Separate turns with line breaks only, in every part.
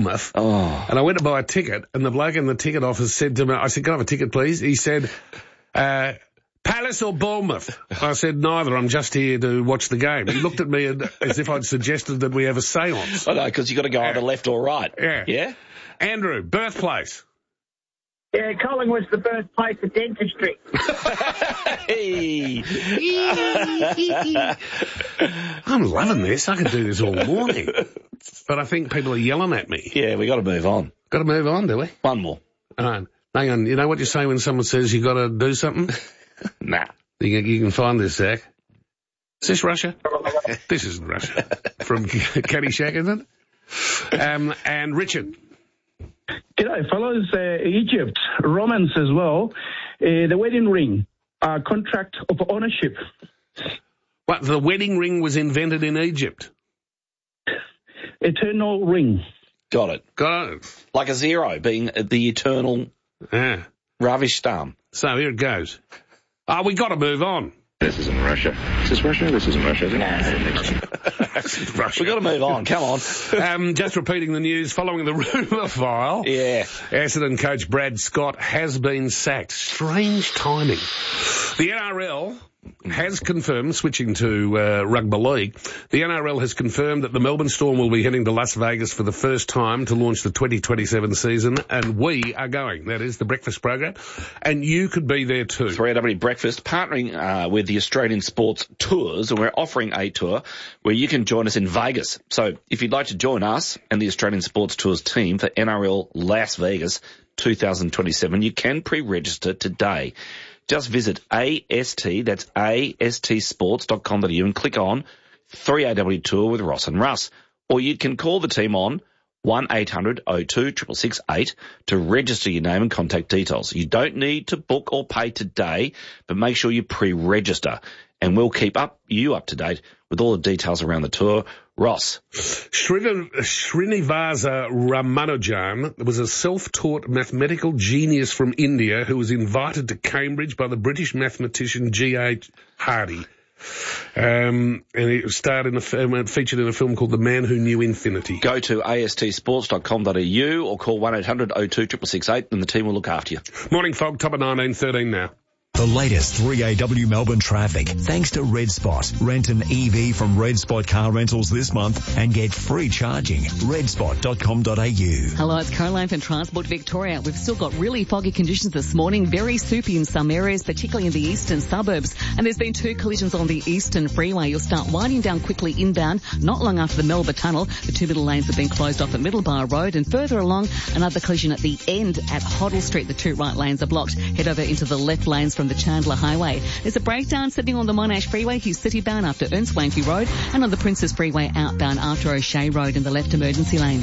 Bournemouth.
Oh.
And I went to buy a ticket, and the bloke in the ticket office said to me, I said, can I have a ticket, please? He said, Palace or Bournemouth? I said, neither. I'm just here to watch the game. He looked at me as if I'd suggested that we have a séance.
I know, because you've got to go either left or right.
Yeah.
Yeah?
Andrew, birthplace.
Yeah, Collingwood's the birthplace of dentistry.
Hey.
I'm loving this. I could do this all morning. But I think people are yelling at me.
Yeah, we got to move on.
Got to move on, do we?
One more.
All right. Hang on. You know what you say when someone says you got to do something?
Nah.
You can find this, Zach. Is this Russia? This isn't Russia. From Caddyshack, isn't it? And Richard.
G'day, fellas. Egypt, romance as well. The wedding ring, contract of ownership.
What, the wedding ring was invented in Egypt?
Eternal ring.
Got it.
Got it.
Like a zero being the eternal Ravish Stam.
So here it goes. We got to move on.
This isn't Russia. Is this Russia? This isn't Russia, is it?
That's Russia.
We've got to move on. Come on.
Just repeating the news following the rumour file.
Yeah.
Essendon coach Brad Scott has been sacked. Strange timing. The NRL has confirmed, switching to rugby league, the NRL has confirmed that the Melbourne Storm will be heading to Las Vegas for the first time to launch the 2027 season, and we are going. That is the breakfast program, and you could be there too.
3AW Breakfast, partnering with the Australian Sports Tours, and we're offering a tour where you can join us in Vegas. So if you'd like to join us and the Australian Sports Tours team for NRL Las Vegas 2027, you can pre-register today. Just visit AST, that's astsports.com.au, and click on 3AW Tour with Ross and Russ. Or you can call the team on 1-800-02-668 to register your name and contact details. You don't need to book or pay today, but make sure you pre-register, and we'll keep you up to date with all the details around the tour. Ross.
Srinivasa Ramanujan was a self-taught mathematical genius from India who was invited to Cambridge by the British mathematician G.H. Hardy. And it featured in a film called The Man Who Knew Infinity.
Go to astsports.com.au or call 1-800-02-668 and the team will look after you.
Morning fog, top of 19:13 now.
The latest 3AW Melbourne traffic, thanks to Red Spot. Rent an EV from Red Spot Car Rentals this month and get free charging. redspot.com.au.
Hello, it's Caroline from Transport Victoria. We've still got really foggy conditions this morning, very soupy in some areas, particularly in the eastern suburbs. And there's been 2 collisions on the Eastern Freeway. You'll start winding down quickly inbound, not long after the Melba Tunnel. The 2 middle lanes have been closed off at Middlebar Road, and further along, another collision at the end at Hoddle Street. The 2 right lanes are blocked. Head over into the left lanes from the Chandler Highway. There's a breakdown sitting on the Monash Freeway, Hugh City bound after Ernst Wankey Road, and on the Princes Freeway outbound after O'Shea Road in the left emergency lane.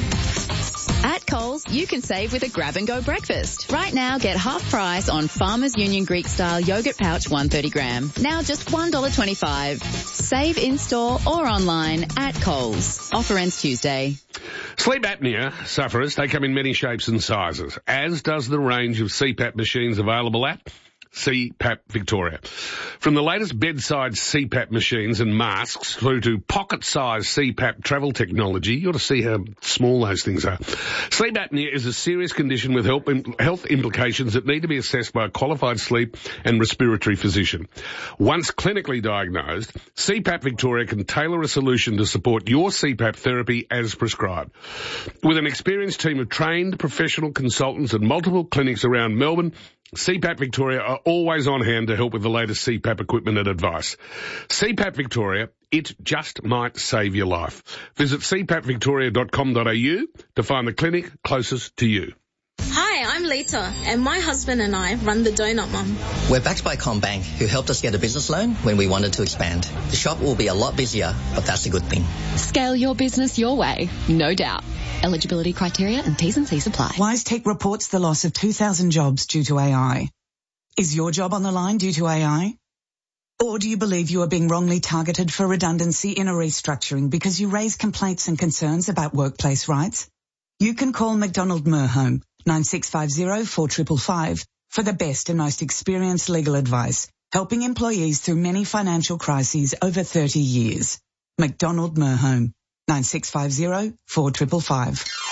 At Coles, you can save with a grab-and-go breakfast. Right now, get half price on Farmers Union Greek-style yogurt pouch 130 gram. Now just $1.25. Save in-store or online at Coles. Offer ends Tuesday.
Sleep apnea sufferers, they come in many shapes and sizes, as does the range of CPAP machines available at CPAP Victoria. From the latest bedside CPAP machines and masks through to pocket-sized CPAP travel technology, you ought to see how small those things are. Sleep apnea is a serious condition with health implications that need to be assessed by a qualified sleep and respiratory physician. Once clinically diagnosed, CPAP Victoria can tailor a solution to support your CPAP therapy as prescribed. With an experienced team of trained professional consultants at multiple clinics around Melbourne, CPAP Victoria are always on hand to help with the latest CPAP equipment and advice. CPAP Victoria, it just might save your life. Visit cpappvictoria.com.au to find the clinic closest to you.
Hi, I'm Lita, and my husband and I run the Donut Mum.
We're backed by CommBank, who helped us get a business loan when we wanted to expand. The shop will be a lot busier, but that's a good thing.
Scale your business your way, no doubt. Eligibility criteria and T's and C's apply.
WiseTech reports the loss of 2,000 jobs due to AI. Is your job on the line due to AI? Or do you believe you are being wrongly targeted for redundancy in a restructuring because you raise complaints and concerns about workplace rights? You can call McDonald Merhome 9650 4555 for the best and most experienced legal advice, helping employees through many financial crises over 30 years. McDonald Merhome 9650 4555.